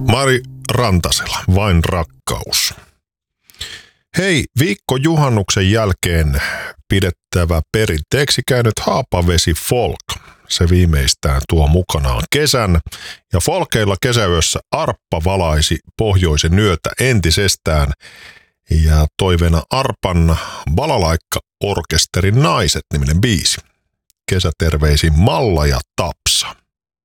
Mari Rantasella, Vain rakkaus. Hei, viikko juhannuksen jälkeen pidettävä perinteeksi käynyt Haapavesi Folk. Se viimeistään tuo mukanaan kesän, ja folkeilla kesäyössä arppa valaisi pohjoisen yötä entisestään, ja toiveena arpan balalaikka-orkesterin Naiset -niminen biisi. Kesäterveisin Malla ja Tapsa.